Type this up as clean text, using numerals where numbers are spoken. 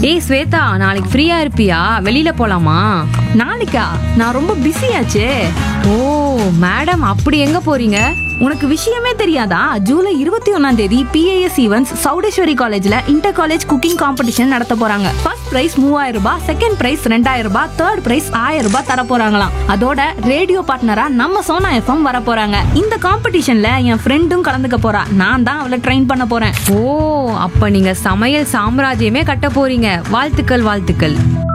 ஏய் ஸ்வேதா, நாளைக்கு ஃப்ரீயா இருப்பியா? வெளியில போலாமா? நாளைக்கா? நான் ரொம்ப பிஸியாச்சே. ஓ மேடம், அப்படி எங்க போறீங்க? உனக்கு விஷயமே தெரியாதா? ஜூலை 21 PIS ஈவென்ட்ஸ் சௌடேஸ்வரி காலேஜ்ல இன்டர் காலேஜ் குக்கிங் காம்படிஷன் நடத்த போறாங்க. ஃபர்ஸ்ட் பிரைஸ் 3000 ரூபாய், செகண்ட் பிரைஸ் 2000 ரூபாய், தேர்ட் பிரைஸ் 1000 ரூபாய் தர போறாங்களாம். அதோட ரேடியோ பார்ட்னரா நம்ம சோனா FM வர போறாங்க. இந்த காம்படிஷன்ல என் ஃப்ரெண்டும் கலந்துக்க போறா. நான் தான் அவளை ட்ரெயின் பண்ண போறேன். ஓ, அப்ப நீங்க சமையல் சாம்ராஜ்யமே கட்ட போறீங்க. வாழ்த்துக்கள் வாழ்த்துக்கள்.